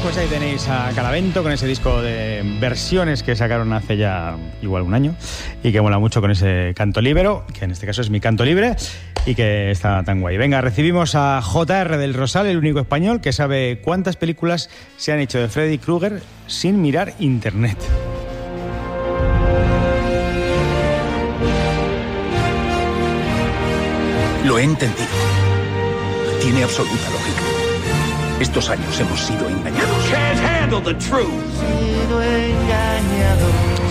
pues ahí tenéis a Calavento con ese disco de versiones que sacaron hace ya igual un año y que mola mucho con ese canto libero, que en este caso es mi canto libre y que está tan guay. Venga, recibimos a JR del Rosal, el único español que sabe cuántas películas se han hecho de Freddy Krueger sin mirar internet. Lo he entendido. Tiene absoluta lógica. Estos años hemos sido engañados. Can't handle the truth. Sido engañado.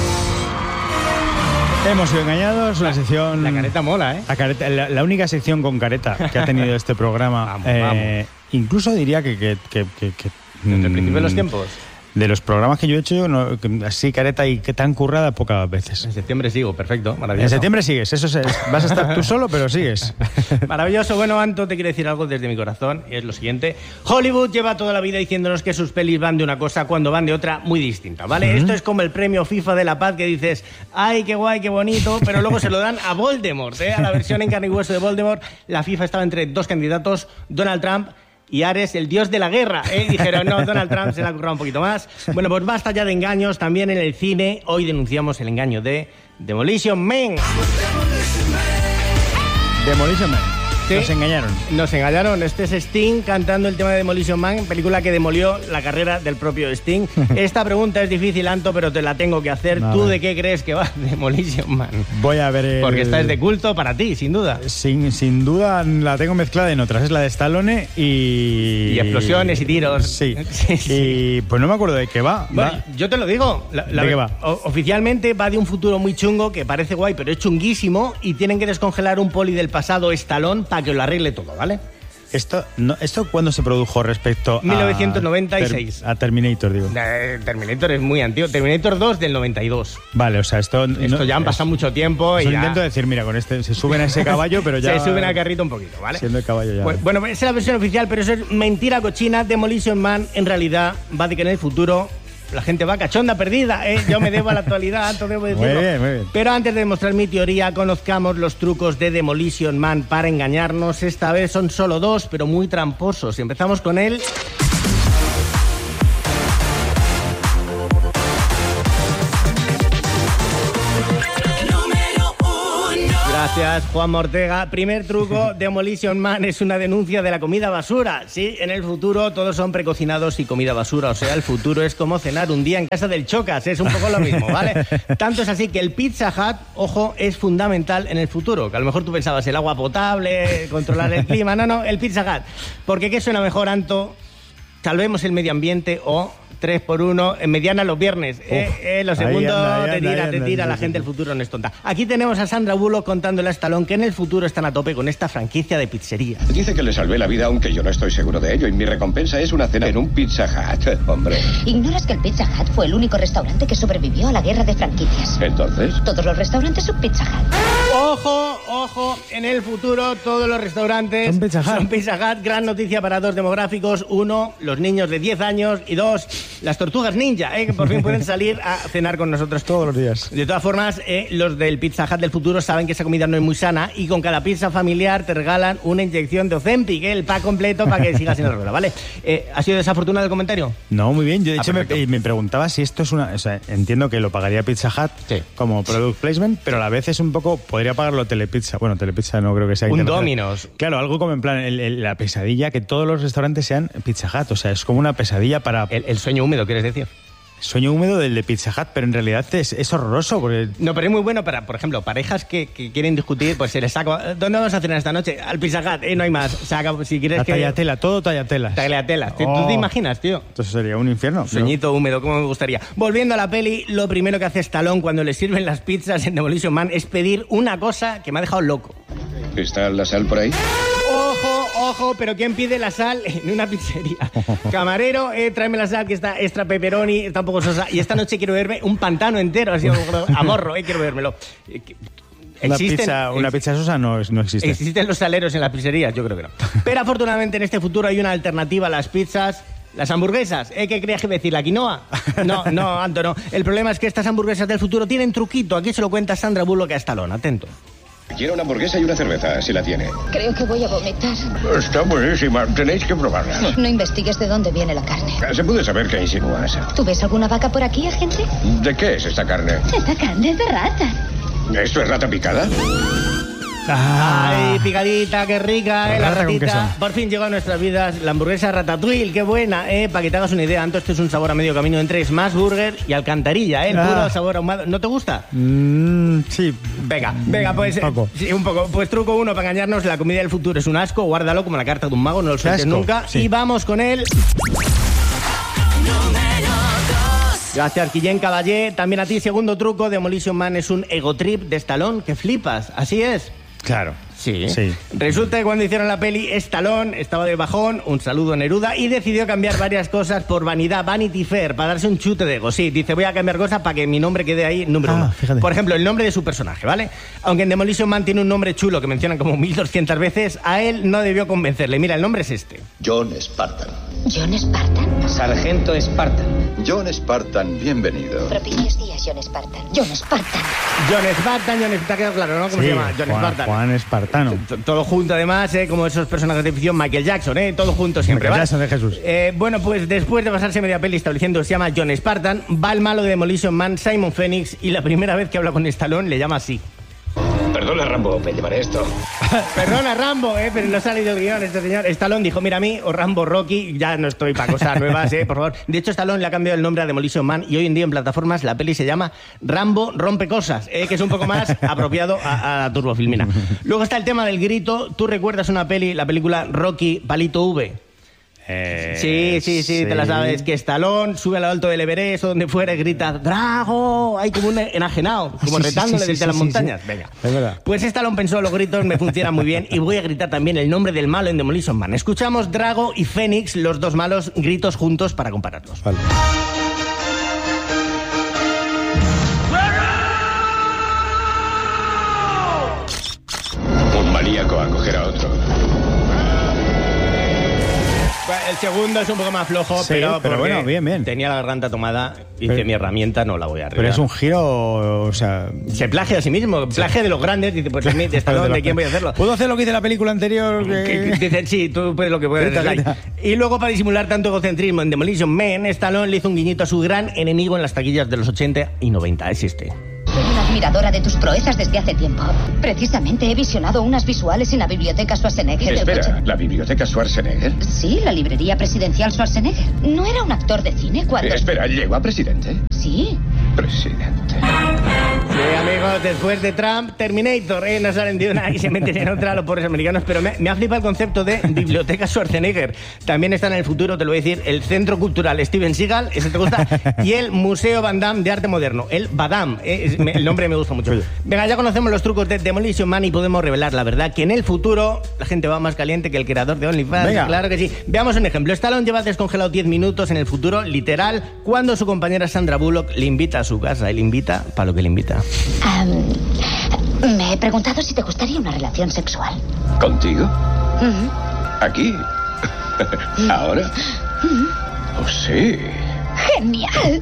Hemos sido engañados, una sección... La careta mola, ¿eh? La única sección con careta que ha tenido este programa. Vamos. Incluso diría que Desde el principio de los tiempos. de los programas que yo he hecho, no, así careta y que tan currada pocas veces. En septiembre sigo, perfecto, maravilloso. En septiembre sigues, vas a estar tú solo, pero sigues. Maravilloso. Bueno, Anto, te quiero decir algo desde mi corazón, y es lo siguiente. Hollywood lleva toda la vida diciéndonos que sus pelis van de una cosa cuando van de otra muy distinta, ¿vale? Esto es como el premio FIFA de la paz que dices, ay, qué guay, qué bonito, pero luego se lo dan a Voldemort, ¿eh? A la versión en carne y hueso de Voldemort. La FIFA estaba entre dos candidatos, Donald Trump y Ares, el dios de la guerra, ¿eh? Dijeron, no, Donald Trump se la ha currado un poquito más. Bueno, pues basta ya de engaños. También en el cine, hoy denunciamos el engaño de Demolition Man. Demolition Man. Sí. Nos engañaron. Nos engañaron. Este es Sting cantando el tema de Demolition Man, película que demolió la carrera del propio Sting. Esta pregunta es difícil, Anto, pero te la tengo que hacer. A ¿Tú ver. de qué crees que va Demolition Man? Voy a ver Porque esta es de culto para ti, sin duda. Sin duda la tengo mezclada en otras. Es la de Stallone Y explosiones y tiros. Sí. Sí, sí. Y pues no me acuerdo de qué va. Bueno, Va- yo te lo digo. ¿De qué va? Oficialmente va de un futuro muy chungo que parece guay, pero es chunguísimo y tienen que descongelar un poli del pasado Stallone para que lo arregle todo, ¿vale? ¿Esto cuándo se produjo respecto 1996. a Terminator, digo? Terminator es muy antiguo. Terminator 2 del 92. Vale, o sea, esto Ya han pasado mucho tiempo y Es un ya intento de decir, mira, con este se suben a ese caballo, pero ya... se suben al carrito un poquito, ¿vale? Siendo el caballo ya... Bueno, esa es la versión oficial, pero eso es mentira cochina. Demolition Man, en realidad, va de que en el futuro la gente va cachonda perdida, ¿eh? Yo me debo a la actualidad, Anto, debo decirlo. Muy bien, muy bien. Pero antes de demostrar mi teoría, conozcamos los trucos de Demolition Man para engañarnos. Esta vez son solo dos, pero muy tramposos. Y empezamos con él. Gracias, Juan Ortega. Primer truco, Demolition Man es una denuncia de la comida basura. Sí, en el futuro todos son precocinados y comida basura. O sea, el futuro es como cenar un día en casa del Chocas. Es un poco lo mismo, ¿vale? Tanto es así que el Pizza Hut, ojo, es fundamental en el futuro. Que a lo mejor tú pensabas el agua potable, controlar el clima. No, el Pizza Hut. Porque ¿qué suena mejor, Anto? Salvemos el medio ambiente o 3x1 en Mediana los viernes. Lo segundo te tira la gente, el futuro no es tonta. Aquí tenemos a Sandra Bullock contándole a Stallone que en el futuro están a tope con esta franquicia de pizzerías. Dice que le salvé la vida, aunque yo no estoy seguro de ello, y mi recompensa es una cena en un Pizza Hut. Hombre, ¿Ignoras que el Pizza Hut fue el único restaurante que sobrevivió a la guerra de franquicias? entonces... Todos los restaurantes son Pizza Hut. Ojo, en el futuro todos los restaurantes Son Pizza Hut. Gran noticia para dos demográficos. Uno, los niños de 10 años. Y dos, las tortugas ninja, que por fin pueden salir a cenar con nosotros Todos los días. De todas formas, los del Pizza Hut del futuro saben que esa comida no es muy sana y con cada pizza familiar te regalan una inyección de Ozempic, el pack completo para que sigas en la rueda, ¿vale? ¿Ha sido desafortunado el comentario? No, muy bien. Yo de hecho perfecto. me preguntaba si esto es una... O sea, entiendo que lo pagaría Pizza Hut Sí. como product placement, pero a la vez es un poco... Podría pagarlo Telepizza. Bueno, Telepizza no creo que sea... Un internacional. Domino's. Claro, algo como en plan la pesadilla, que todos los restaurantes sean Pizza Hut. O sea, es como una pesadilla para... El sueño húmedo, ¿quieres decir? Sueño húmedo del de Pizza Hut, pero en realidad es horroroso porque... No, pero es muy bueno para, por ejemplo, parejas que quieren discutir, pues se les saca... ¿Dónde vamos a cenar esta noche? Al Pizza Hut, no hay más. Saca, si quieres que... Tallatela, todo tallatela. Tagliatela. ¿Tú te imaginas, tío? Entonces sería un infierno. Sueñito húmedo, como me gustaría. Volviendo a la peli, lo primero que hace Stallone cuando le sirven las pizzas en Demolition Man es pedir una cosa que me ha dejado loco. ¿Está la sal por ahí? Ojo, pero ¿quién pide la sal en una pizzería? Camarero, tráeme la sal que está extra pepperoni, está un poco sosa. Y esta noche quiero verme un pantano entero, así a morro, quiero vérmelo. Una pizza sosa no existe. ¿Existen los saleros en las pizzerías? Yo creo que no. Pero afortunadamente en este futuro hay una alternativa a las pizzas. Las hamburguesas, ¿qué creías que iba a decir? ¿La quinoa? No, Anto, no. El problema es que estas hamburguesas del futuro tienen truquito. Aquí se lo cuenta Sandra Bullock a Stallone, atento. Quiero una hamburguesa y una cerveza, si la tiene. Creo que voy a vomitar. Está buenísima, tenéis que probarla. No investigues de dónde viene la carne. ¿Se puede saber qué insinúas? ¿Tú ves alguna vaca por aquí, agente? ¿De qué es esta carne? Esta carne es de rata. ¿Esto es rata picada? Ay, picadita, qué rica, la Rata con ratita. queso. Por fin llegó a nuestras vidas la hamburguesa Ratatouille, qué buena, para que te hagas una idea. Anto, este es un sabor a medio camino entre Smash Burger y Alcantarilla, el puro sabor ahumado. ¿No te gusta? Sí. Venga, pues... poco. Sí, un poco. Pues truco uno para engañarnos, la comida del futuro es un asco, guárdalo como la carta de un mago, no lo sueltes asco, nunca. sí. Y vamos con él. Gracias, Guillén Caballé. También a ti, segundo truco, Demolition Man es un ego trip de Stallone que flipas, así es. Claro. Sí. Sí. Resulta que cuando hicieron la peli, Stallone estaba de bajón, un saludo Neruda, y decidió cambiar varias cosas por vanidad, Vanity Fair, para darse un chute de ego. Sí, dice, voy a cambiar cosas para que mi nombre quede ahí número uno. Fíjate. Por ejemplo, el nombre de su personaje, ¿vale? Aunque en Demolition Man tiene un nombre chulo que mencionan como 1200 veces, a él no debió convencerle. Mira, el nombre es este. John Spartan. ¿John Spartan? Sargento Spartan. John Spartan, bienvenido. Propicios días, John Spartan. John Spartan. Te ha quedado claro, ¿no? ¿Cómo se llama? John Spartan. Juan Espartano. Todo junto, además, como esos personajes de ficción, Michael Jackson, todo junto siempre, Michael ¿vale? Jackson de Jesús. Bueno, pues después de pasarse media peli estableciendo que se llama John Spartan, va el malo de Demolition Man, Simon Phoenix, y la primera vez que habla con Stallone le llama así. Perdona, Rambo, me llevaré esto. Perdona, Rambo, pero no ha salido el guión este señor. Stallone dijo, mira, a mí, o Rambo Rocky, ya no estoy para cosas nuevas, por favor. De hecho, Stallone le ha cambiado el nombre a Demolition Man y hoy en día en plataformas la peli se llama Rambo Rompe Cosas, que es un poco más apropiado a Turbofilmina. Luego está el tema del grito. ¿Tú recuerdas una peli, la película Rocky Palito V? Sí, te la sabes, que Stallone sube a lo alto del Everest o donde fuera y grita ¡Drago! Hay como un enajenado, como retándole desde las montañas. Venga. Es verdad. Pues Stallone pensó, los gritos me funcionan muy bien y voy a gritar también el nombre del malo en Demolition Man. Escuchamos Drago y Phoenix, los dos malos, gritos juntos para compararlos. Vale. Un maníaco a coger a otro. El segundo es un poco más flojo, Sí, pero pero porque bueno, bien. tenía la garganta tomada y dice, Pero- mi herramienta no la voy a arreglar. Pero es un giro, o sea... Se plagia a sí mismo, plagia de los grandes, dice, pues de Stallone, ¿de quién voy a hacerlo? ¿Puedo hacer lo que hice en la película anterior? Dicen, sí, tú puedes lo que puedes. Grita, Sly. Y luego, para disimular tanto egocentrismo en Demolition Man, Stallone le hizo un guiñito a su gran enemigo en las taquillas de los 80 y 90. Es este. Soy una admiradora de tus proezas desde hace tiempo. Precisamente he visionado unas visuales en la biblioteca Schwarzenegger. del Espera, coche. ¿la biblioteca Schwarzenegger? Sí, la librería presidencial Schwarzenegger. ¿No era un actor de cine cuando...? Espera, ¿llegó a presidente? Sí. Presidente. Sí, amigos, después de Trump, Terminator, no salen de una y se meten en otra los pobres americanos, pero me ha flipado el concepto de biblioteca Schwarzenegger. También está en el futuro, te lo voy a decir, el Centro Cultural Steven Seagal, ese te gusta, y el Museo Van Damme de Arte Moderno, el Badam, el nombre me gusta mucho. Venga, ya conocemos los trucos de Demolition Man y podemos revelar la verdad, que en el futuro la gente va más caliente que el creador de OnlyFans. Venga. Claro que sí. Veamos un ejemplo. Stallone lleva descongelado 10 minutos en el futuro, literal, cuando su compañera Sandra Bullock le invita a su casa, y le invita para lo que le invita. Me he preguntado si te gustaría una relación sexual. ¿Contigo? Ujú. ¿Aquí? ¿Ahora? Oh, sí. ¡Genial!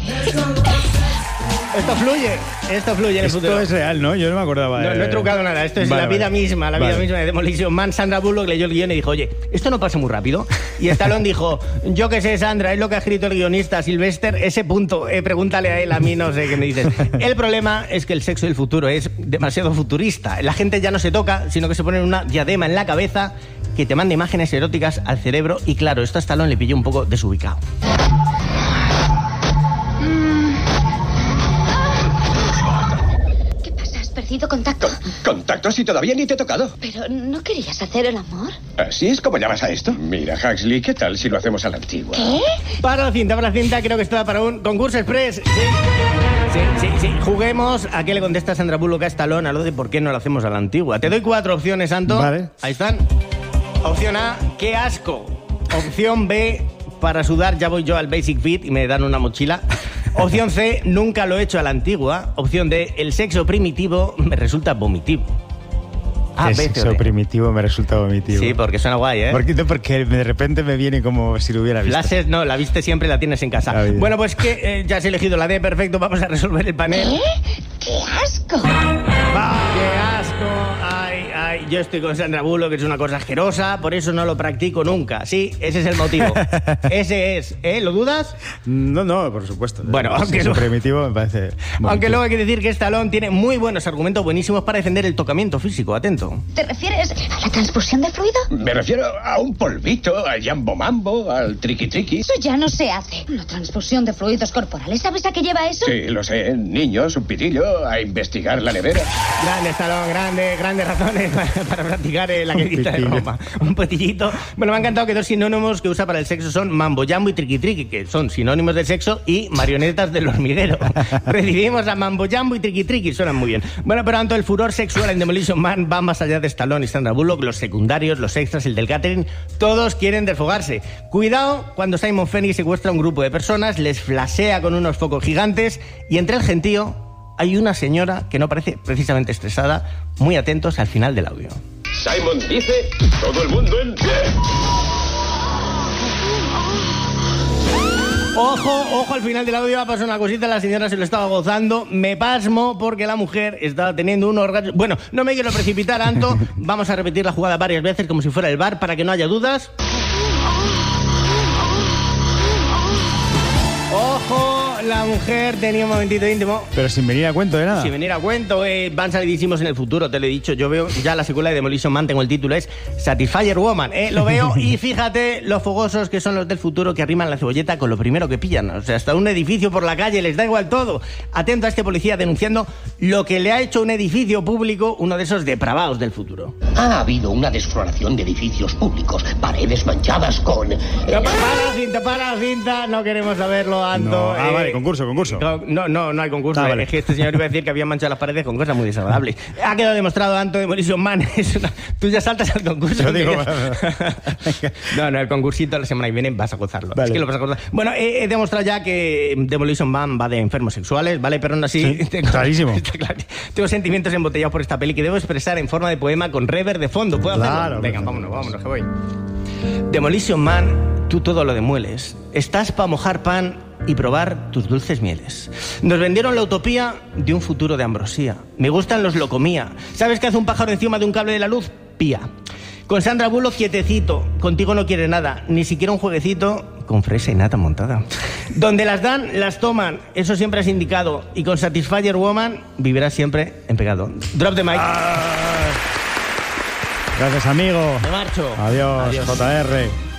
Esto fluye en el futuro. Esto es real, ¿no? Yo no me acordaba. No he trucado nada, esto es Vale, la vida vale. misma, la vida Vale. misma de Demolition Man. Sandra Bullock leyó el guión y dijo, oye, esto no pasa muy rápido. Y Stallone dijo, yo qué sé, Sandra, es lo que ha escrito el guionista Sylvester, ese punto, pregúntale a él, a mí no sé qué me dices. El problema es que el sexo del futuro es demasiado futurista. La gente ya no se toca, sino que se pone una diadema en la cabeza que te manda imágenes eróticas al cerebro y claro, esto a Stallone le pilló un poco desubicado. ¿Qué pasa? ¿Has perdido contacto? ¿Contacto si todavía ni te he tocado? ¿Pero no querías hacer el amor? ¿Así es como llamas a esto? Mira, Huxley, ¿qué tal si lo hacemos a la antigua? ¿Qué? Para la cinta, creo que está para un concurso express. Sí. Juguemos a qué le contesta Sandra Bullock a Stallone a lo de por qué no lo hacemos a la antigua. Te doy 4 opciones, Santo. Vale. Ahí están. Opción A, qué asco. Opción B, para sudar ya voy yo al Basic Fit y me dan una mochila. Opción C, nunca lo he hecho a la antigua. Opción D, el sexo primitivo me resulta vomitivo. A, El B, C o sexo D. primitivo me resulta vomitivo. Sí, porque suena guay, ¿eh? Porque de repente me viene como si lo hubiera visto. Flashes, no, la viste siempre, la tienes en casa. La vi. Bueno, pues que ya has elegido la D, perfecto, vamos a resolver el panel. ¿Qué? ¡Qué asco! ¡Qué asco! yo estoy con Sandra Bullock, que es una cosa asquerosa, por eso no lo practico nunca. Sí, ese es el motivo. Ese es, ¿Lo dudas? No, por supuesto. Bueno, aunque es primitivo me parece... Aunque luego hay que decir que Stallone tiene muy buenos argumentos buenísimos para defender el tocamiento físico, atento. ¿Te refieres a la transfusión de fluido? Me refiero a un polvito, al Jambo Mambo, al Triqui Triqui. Eso ya no se hace. La transfusión de fluidos corporales, ¿sabes a qué lleva eso? Sí, lo sé. Niños, un pitillo, a investigar la nevera. Grande Stallone, grandes razones para practicar la quedita de Roma. Un potillito. Bueno, me ha encantado que dos sinónimos que usa para el sexo son mambo jambo y triqui triqui, que son sinónimos de sexo y marionetas del hormiguero. Recibimos a mambo jambo y triqui triqui, suenan muy bien. Bueno, pero tanto el furor sexual en Demolition Man va más allá de Stallone y Sandra Bullock, los secundarios, los extras, el del catering, todos quieren desfogarse. Cuidado cuando Simon Phoenix secuestra a un grupo de personas, les flasea con unos focos gigantes y entre el gentío hay una señora que no parece precisamente estresada. Muy atentos al final del audio. Simon dice, todo el mundo en pie. Ojo, al final del audio va a pasar una cosita, la señora se lo estaba gozando. Me pasmo porque la mujer estaba teniendo un orgasmo. Bueno, no me quiero precipitar, Anto. Vamos a repetir la jugada varias veces como si fuera el bar para que no haya dudas. Ojo, la mujer tenía un momentito íntimo. Pero sin venir a cuento de nada. Sin venir a cuento, van salidísimos en el futuro, te lo he dicho. Yo veo ya la secuela de Demolition Man, tengo el título, es Satisfyer Woman. Lo veo y fíjate los fogosos que son los del futuro que arriman la cebolleta con lo primero que pillan. O sea, hasta un edificio por la calle, les da igual todo. Atento a este policía denunciando lo que le ha hecho un edificio público, uno de esos depravados del futuro. Ha habido una desfloración de edificios públicos, paredes manchadas con... Para la cinta, no queremos saberlo, Anto. No. Vale, concurso. No hay concurso. Vale. Es que este señor iba a decir que había manchado las paredes con cosas muy desagradables. Ha quedado demostrado, Anto, Demolition Man Tú ya saltas al concurso. Yo digo... No, el concursito la semana que viene vas a gozarlo. Vale. Es que lo vas a gozar. Bueno, he demostrado ya que Demolition Man va de enfermos sexuales, ¿vale? Pero aún así... Sí, clarísimo. Tengo sentimientos embotellados por esta peli que debo expresar en forma de poema con reverb de fondo. ¿Puedo hacerlo? Claro. Venga, vámonos, que voy. Demolition Man, tú todo lo demueles. Estás para mojar pan y probar tus dulces mieles. Nos vendieron la utopía de un futuro de ambrosía. Me gustan los locomía. ¿Sabes qué hace un pájaro encima de un cable de la luz? Pía. Con Sandra Bullock quietecito. Contigo no quiere nada. Ni siquiera un jueguecito con fresa y nata montada. Donde las dan, las toman. Eso siempre has indicado. Y con Satisfyer Woman vivirás siempre en pecado. Drop the mic. Gracias, amigo. Me marcho. Adiós, JR.